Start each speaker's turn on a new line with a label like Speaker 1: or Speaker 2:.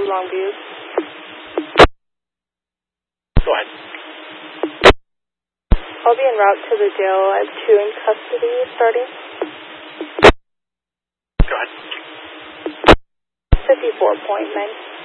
Speaker 1: Longview.
Speaker 2: Go ahead.
Speaker 1: I'll be en route to the jail. I have 2 in custody starting.
Speaker 2: Go ahead.
Speaker 1: 54.9.